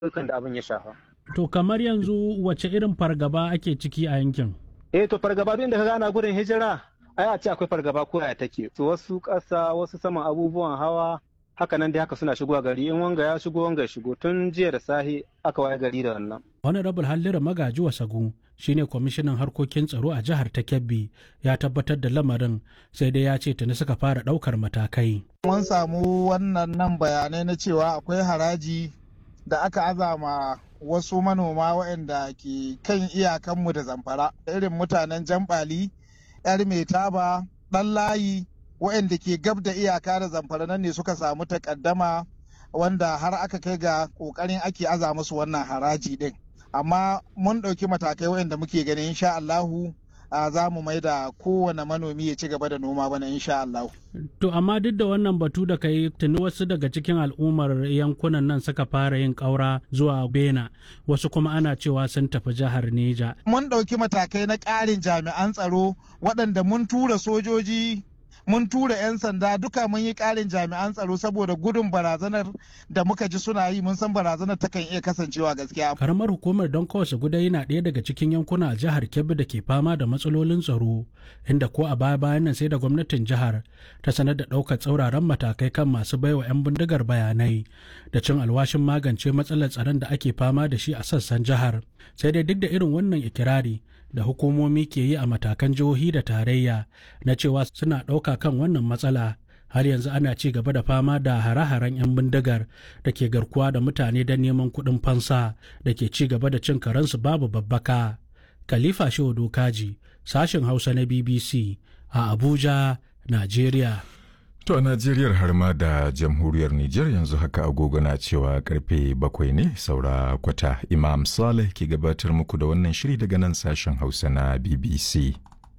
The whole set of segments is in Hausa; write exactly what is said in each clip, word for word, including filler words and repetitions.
dukkan da abin ya shafa. To kamar yanzu wace irin fargaba ake ciki a yankin? Eh to fargaba duk inda ka gana gudun hijira ai a ce akwai fargaba ko ya take. To wasu ƙasa wasu saman abubuwan hawa haka nan dai haka suna shigowa gari in wanga ya shigo wanga ya shigo tun jiya da sahi aka waye gari da wannan. Honorable Halliru Magaji Wasagu shine kwamishinan harkokin tsaro a jihar ta Kebbi ya tabbatar da lamarin sai dai ya ce tuni suka fara ɗaukar matakai. Mun samu wannan nan bayanai na cewa akwai haraji da aka azama wasu manoma waɗanda ke kan iyakanmu da Zamfara irin mutanen Jambali, yar mai taba, ɗan layi waɗanda ke gab da iyaka da Zamfara nan ne suka samu takaddama wanda har aka kai ga ƙoƙarin ake aza musu wannan haraji ɗin. Amma mun ɗauki matakai waɗanda muke ganin insha Allahu za mu mai da kowane manomi ya ci gaba da noma bana insha Allahu. To amma duk da wannan batu da kai tuni wasu daga cikin al'ummar yankunan nan suka fara yin ƙaura zuwa Bena wasu kuma ana cewa sun tafi jihar Neja. Mun ɗauki matakai na ƙarin jami'an tsaro waɗanda mun tura sojoji mun tura 'yan sanda duka mun yi ƙarin jami'an tsaro saboda gudun barazanar da muka ji suna yi mun san barazanar takan iya kasancewa gaskiya. Karamar hukumar don kawasa gudai na ɗaya daga cikin yankuna a jihar Kebbi da ke fama da matsalolin tsaro inda ko a baya bayan nan sai da gwamnatin jihar ta sanar da ɗaukar tsauraran matakai kan masu baiwa 'yan bindigar bayanai da cin alwashin magance matsalar tsaron da ake fama da shi a sassan jihar. Sai dai duk da irin wannan ikirari da hukumomi ke yi a matakan jihohi da tarayya na cewa suna ɗauka kan wannan matsala har yanzu ana ci gaba da fama da hare-haren 'yan bindigar da ke garkuwa da mutane don neman kuɗin fansa da ke ci gaba da cin karensu babu babbaka. Khalifa Shehu Dokaji, sashen Hausa na B B C a Abuja, Najeriya. To a Najeriyar har ma da jamhuriyar Nijar yanzu haka agogo na cewa karfe bakwai ne saura kwata. Imam Saleh ke gabatar muku da wannan shiri daga nan sashen Hausa na B B C.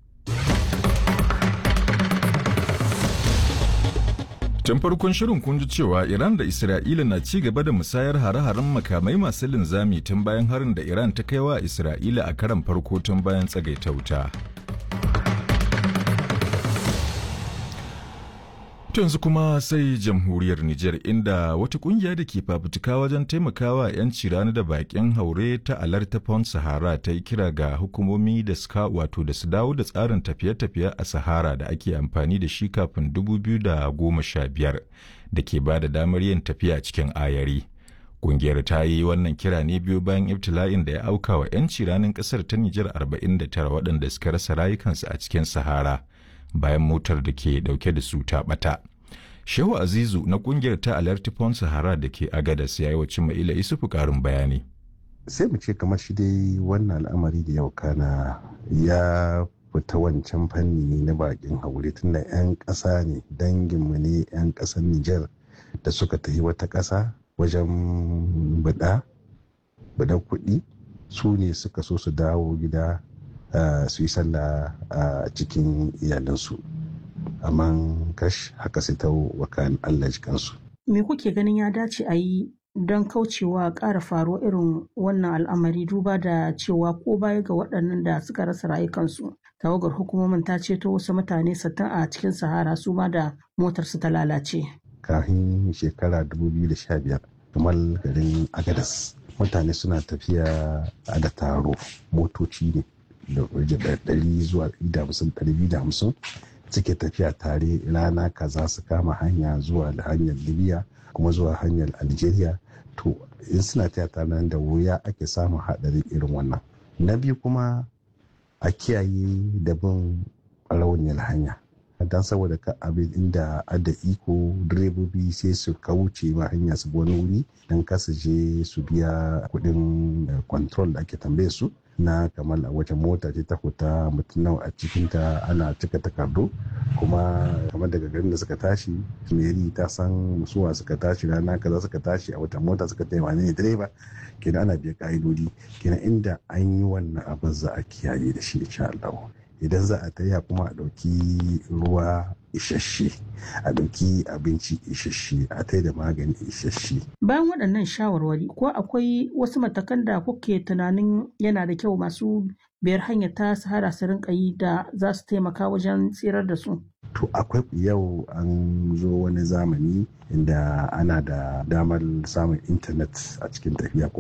Tun farkon shirin kun ji cewa Iran da Isra'ila na ci gaba da musayar hare-haren makamai masu linzami tun bayan harin da Iran ta kaiwa Isra'ila a karan farko tun bayan tsagaita wuta. yanzu kuma sai jamhuriyar Nijar inda wata kungiya da ke fafutuka wajen taimakawa 'yanci rani da bakin haure ta Alerta Pond Sahara ta yi kira ga hukumomi da suka wato da su dawo da tsarin tafiye-tafiye a Sahara da ake amfani da shi kafin dubu biyu da goma sha biyar da ke ba da damar yin tafiya cikin ayari. Kungiyar ta yi wannan kira ne biyu bayan ibtila'in da ya auka wa 'yanci ranin kasar ta Nijar arba'in da tara waɗanda suka rasa rayukansu a cikin Sahara. bayan motar da ke dauke da su ta bata. Shehu Azizu na kungiyar ta Alerti Pond Sahara da ke Agadas ya yi wa Cima'ila Isufu karin bayani. Sai mu ce kamar shi dai wannan al'amari da yau kana ya fita wancan fanni na bakin haure tunda 'yan ƙasa ne danginmu ne 'yan ƙasar Nijar da suka tafi wata ƙasa wajen bada bada kuɗi su ne suka so su dawo gida Uh, su yi sallah a uh, cikin iyalansu amma kash haka sai ta wakan Allah jikansu. Me kuke ganin ya dace a yi don kaucewa ƙara faruwa irin wannan al'amari duba da cewa ko baya ga waɗannan da suka rasa rayukansu tawagar hukumomin ta ceto wasu mutane sittin a cikin Sahara su ma da motarsu ta lalace. Kafin shekara dubu biyu da sha biyar kamar garin Agadas mutane suna tafiya a da taro motoci ne da waje ɗari zuwa ɗari biyu da hamsin suke tafiya tare rana kaza su kama hanya zuwa da hanyar libya kuma zuwa hanyar algeria to in suna tafiya tare da wuya ake samun haɗari irin wannan. Na biyu kuma a kiyaye da bin rauniyar hanya don saboda ka abin inda ada iko direbobi sai su kauce ma hanya su wani wuri don kasa je su biya kuɗin control da ake tambaye su na kamar a wace mota ce ta fita mutum nawa a cikinta ana cika takardu kuma kamar daga garin da suka tashi meri ta san suwa suka tashi rana kaza suka tashi a wata mota suka tayi wane ne direba kenan ana biya ka'idodi kenan inda an yi wannan abin za a kiyaye da shi insha Allah. Idan za a taya kuma a ɗauki ruwa isasshe a ɗauki abinci isasshe a tai da magani isasshe. Bayan waɗannan shawarwari ko akwai wasu matakan da kuke tunanin yana da kyau masu biyar hanyar ta Sahara su rinka yi da za su taimaka wajen tsirar da su? To akwai yau an zo wani zamani inda ana da damar samun intanet a cikin tafiya